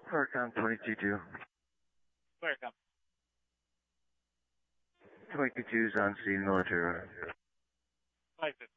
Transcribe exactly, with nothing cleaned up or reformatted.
Claricom twenty-two two. Claricom. twenty-two two's on scene, military. five fifty.